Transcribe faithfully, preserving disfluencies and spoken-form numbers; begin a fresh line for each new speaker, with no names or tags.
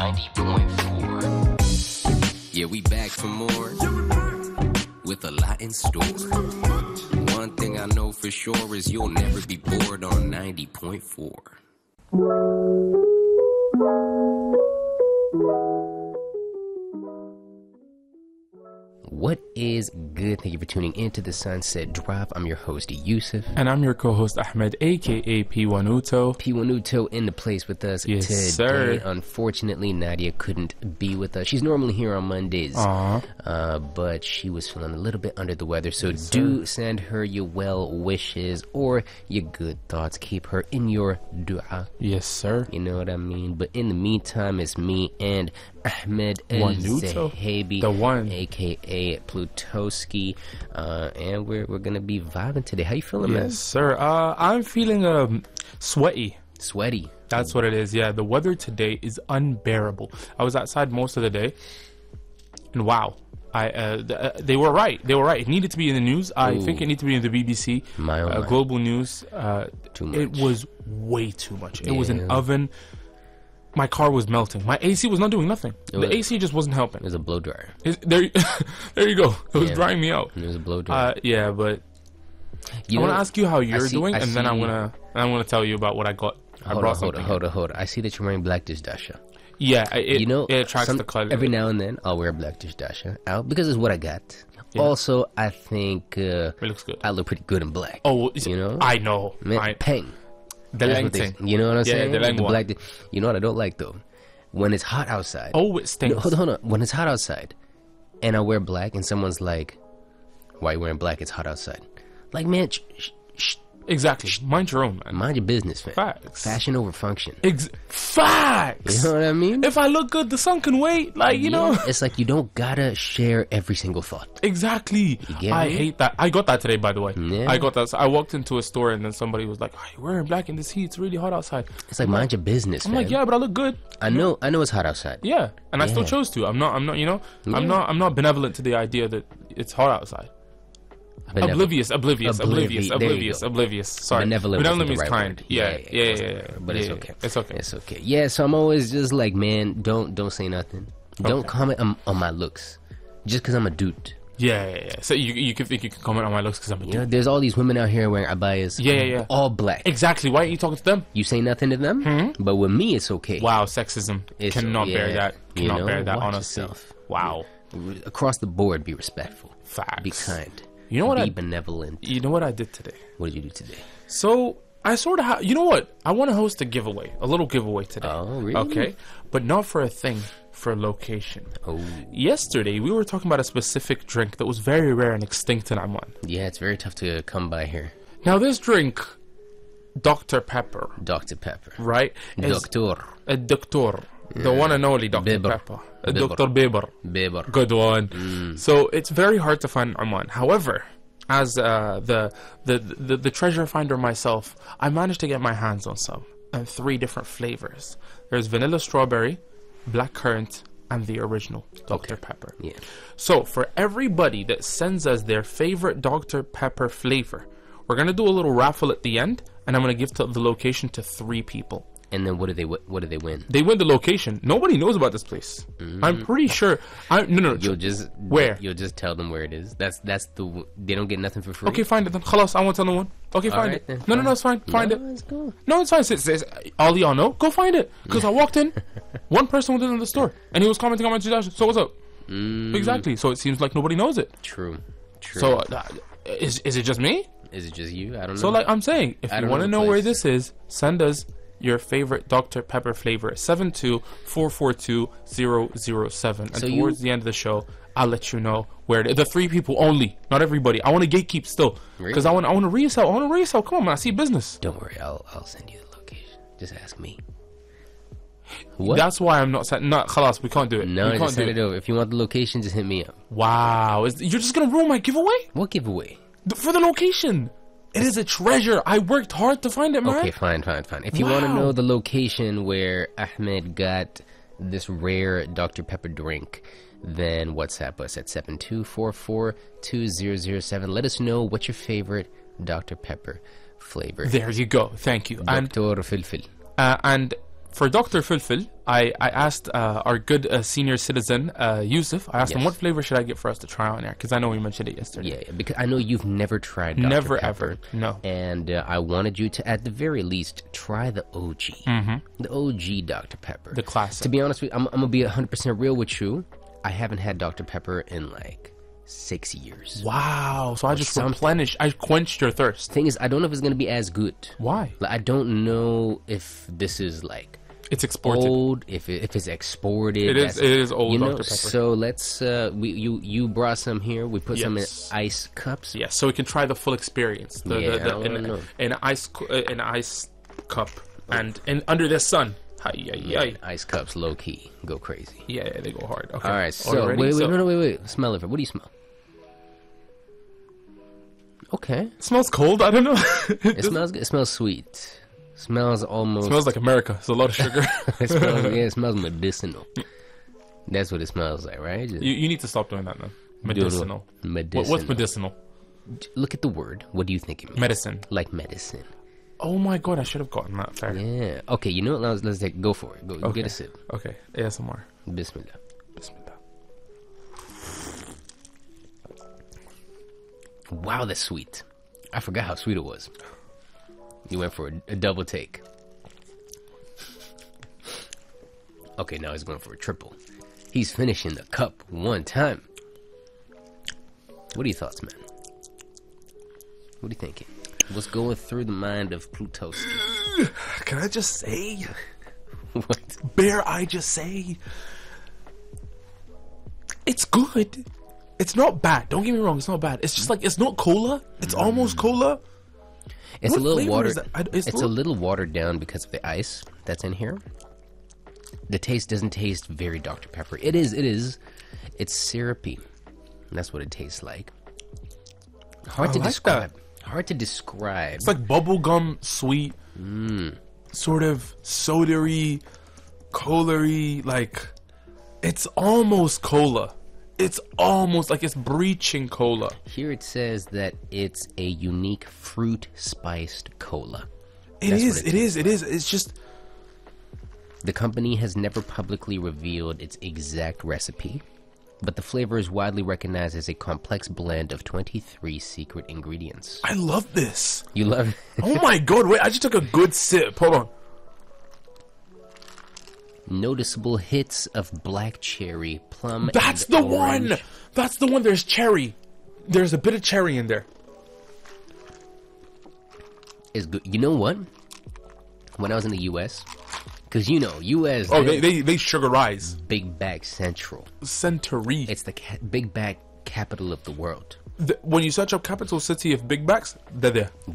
ninety point four. Yeah, we back for more with a lot in store. One thing I know for sure is you'll never be bored on ninety point four. What is good? Thank you for tuning into the Sunset Drive. I'm your host, Yusuf.
And I'm your co-host, Ahmed, a k a. P one Uto.
P one Uto in the place with us
yes,
today.
Sir.
Unfortunately, Nadia couldn't be with us. She's normally here on Mondays, uh, but she was feeling a little bit under the weather. So yes, do sir. send her your well wishes or your good thoughts. Keep her in your dua.
Yes, sir.
You know what I mean? But in the meantime, it's me and Ahmed El-Zahabi,
the one,
aka Plutoski, uh, and we're we're gonna be vibing today. How you feeling,
yes,
man?
Yes, sir. Uh, I'm feeling um sweaty.
Sweaty.
That's what it is. Yeah, the weather today is unbearable. I was outside most of the day, and wow, I uh, th- uh, they were right. They were right. It needed to be in the news. I Ooh. think it needed to be in the B B C,
my
uh,
my.
Global News. Uh,
too much.
It was way too much. It
yeah.
was an oven. My car was melting. My A C was not doing nothing. It the was, A C just wasn't helping.
It was a blow dryer.
It's, there, there you go. It was yeah, drying me out.
It was a blow dryer.
Uh, yeah, but you I want to ask you how you're see, doing, I and see, then I'm gonna, I'm gonna tell you about what I got. I
hold
brought
on, hold on, hold on, hold on. I see that you're wearing black dish dasha.
Yeah, it,
you know,
it attracts
some,
the color.
Every now and then, I'll wear a black dish dasha out because it's what I got. Yeah. Also, I think uh,
it looks good.
I look pretty good in black.
Oh,
you know,
I know.
Man,
I,
peng.
The length.
You know what I'm
yeah,
saying?
The length.
The black. You know what I don't like though? When it's hot outside.
Oh, it stinks.
No, hold on, hold on. When it's hot outside, and I wear black, and someone's like, "Why are you wearing black? It's hot outside." Like, man, sh- sh- sh-
exactly. Mind your own, man.
Mind your business, man.
Facts.
Fashion over function.
Ex- Facts.
You know what I mean?
If I look good, the sun can wait. Like, you
yeah,
know.
It's like you don't gotta share every single thought.
Exactly. I me? hate that. I got that today, by the way.
Yeah.
I got that. So I walked into a store and then somebody was like, "Oh, you're wearing black in this heat. It's really hot outside."
It's like, I'm mind like, your business,
I'm
man.
like, yeah, but I look good.
I know. I know it's hot outside.
Yeah. And I
yeah.
still chose to. I'm not, I'm not, you know, yeah. I'm not, I'm not benevolent to the idea that it's hot outside. Benevolent. Oblivious, oblivious, oblivious, oblivious, oblivious. Sorry,
benevolent,
benevolent means
right
kind. Yeah, yeah, yeah, yeah, yeah, yeah.
But
yeah,
it's okay.
It's okay.
It's okay. Yeah. So I'm always just like, man, don't don't say nothing. Don't okay. comment on, on my looks, just because I'm a dude.
Yeah, yeah, yeah. So you you can think you can comment on my looks because I'm a dude.
You know, there's all these women out here wearing abayas.
Yeah, yeah, yeah.
All black.
Exactly. Why aren't you talking to them?
You say nothing to them,
mm-hmm.
but with me, it's okay.
Wow, sexism
it's,
cannot
yeah,
bear that. Cannot
you know,
bear that.
watch
Honestly.
Yourself.
Wow.
Across the board, be respectful.
Facts.
Be kind.
You know what?
Be
I,
benevolent.
You know what I did today?
What did you do today?
So I sort of, ha- you know what? I want to host a giveaway, a little giveaway today.
Oh, really?
Okay, but not for a thing, for a location.
Oh.
Yesterday we were talking about a specific drink that was very rare and extinct in Amman.
Yeah, it's very tough to come by here.
Now this drink, Doctor Pepper.
Doctor Pepper.
Right?
Doctor.
A doctor. The one and only Doctor
Bieber.
Pepper. Uh, Doctor Bieber.
Bieber.
Good one.
Mm.
So it's very hard to find in Oman. However, as uh, the, the, the the treasure finder myself, I managed to get my hands on some. And three different flavors. There's vanilla strawberry, black currant, and the original Doctor
Okay.
Pepper.
Yeah.
So for everybody that sends us their favorite Doctor Pepper flavor, we're going to do a little raffle at the end. And I'm going to give to the location to three people.
And then what do they what do they win?
They win the location. Nobody knows about this place. Mm-hmm. I'm pretty sure. I no no.
You'll just
where
you'll just tell them where it is. That's that's the they don't get nothing for free.
Okay, find it then. Khalas, I won't tell no one. Okay,
All
find
right,
it.
Then,
no,
fine.
no, no, it's fine. Find
no,
it.
It's cool.
No, it's fine. It's, it's, it's, all y'all know. Go find it. Because I walked in, one person went in the store and he was commenting on my suggestion. So what's up?
Mm.
Exactly. So it seems like nobody knows it.
True. True.
So uh, is is it just me?
Is it just you? I don't know.
So like I'm saying, if
I
you want to know, know where this is, send us your favorite Doctor Pepper flavor, seven two four four two zero zero seven. And
so
towards
you,
the end of the show, I'll let you know where it is. The three people only, not everybody. I want to gatekeep still. Because
really?
I want I want to resell. I want to resell. Come on, man. I see business.
Don't worry. I'll I'll send you the location. Just ask me. What?
That's why I'm not saying, not, khalas, we can't do it.
No,
we can't
just send
do
it over. If you want the location, just hit me up.
Wow. Is, you're just going to ruin my giveaway?
What giveaway?
The, for the location. It is a treasure. I worked hard to find it, man.
Okay, fine, fine, fine. If you
wow.
want to know the location where Ahmed got this rare Doctor Pepper drink, then WhatsApp us at seven two four four two zero zero seven. Let us know what's your favorite Doctor Pepper flavor.
There you go. Thank you.
Doctor Filfil.
Uh, and For Doctor Fulfil, I, I asked uh, our good uh, senior citizen, uh, Yusuf, I asked
Yes.
him, what flavor should I get for us to try on air? Because I know we mentioned it yesterday.
Yeah, because I know you've never tried Doctor
Never,
Pepper.
ever. No.
And uh, I wanted you to, at the very least, try the O G. Mm-hmm. The O G Doctor Pepper.
The classic.
To be honest with you, I'm, I'm going to be one hundred percent real with you. I haven't had Doctor Pepper in like six years.
Wow. So I just
something.
replenished, I quenched your thirst.
Thing is, I don't know if it's going to be as good.
Why?
Like, I don't know if this is like
It's exported.
old, if it, if it's exported.
It is-
That's-
it is old
You know,
Doctor Pepper.
so let's. Uh, we you you brought some here. We put some in
Yes.
ice cups.
Yes, so we can try the full experience. The,
Yeah,
the,
I
the,
wanna
in,
know.
in an ice cu- uh, in an ice cup and and under the sun. Hi, yeah, yeah,
Ice cups, low key, go crazy.
yeah, yeah, they go hard. Okay.
All right, so
Already?
wait, wait,
So-
no, no, wait, wait. Smell of it. What do you smell? Okay,
It smells cold. I don't know.
it smells good. It smells sweet. Smells almost.
smells like America. It's a lot of sugar.
it smells, yeah, it smells medicinal. That's what it smells like, right? Just
you, you need to stop doing that, man. Medicinal. What,
Medicinal.
what's medicinal?
Look at the word. What do you think it means?
Medicine.
Like medicine.
Oh my god, I should have gotten that. Fair.
Yeah. Okay. You know what? Let's, let's take. Go for it. Go
Okay.
get a sip.
Okay. A S M R.
Bismillah.
Bismillah.
Wow, that's sweet. I forgot how sweet it was. You went for a, a double take. Okay, now he's going for a triple. He's finishing the cup one time. What are your thoughts, man? What are you thinking? What's going through the mind of Plutoski?
Can I just say?
What?
Bear, I just say? It's good. It's not bad. Don't get me wrong. It's not bad. It's just like it's not cola. It's almost cola.
It's
What
a little
flavor
watered.
is that? I- it's
It's,
little-
a little watered down because of the ice that's in here. The taste doesn't taste very Doctor Pepper. It is. It is. It's syrupy. That's what it tastes like. Hard
I
to
like
describe. Hard to describe.
It's like bubblegum sweet, sort of sodery, cola-y, like it's almost cola. It's almost like it's breaching cola.
Here it says that it's a unique fruit spiced cola.
It
That's
is,
what
it is, it is. It's just
The company has never publicly revealed its exact recipe, but the flavor is widely recognized as a complex blend of twenty-three secret ingredients.
I love this.
You love it?
Oh my god, wait, I just took a good sip. Hold on.
Noticeable hits of black cherry, plum.
That's
and
the
orange.
one. That's the one. There's cherry. There's a bit of cherry in there.
Is good. You know what? When I was in the U S, because you know, U S
Oh,
they're
they they, they sugarize.
Big Bag Central.
Century.
It's the ca- Big Bag capital of the world.
The, when you search up capital city of Big Bags, they're there.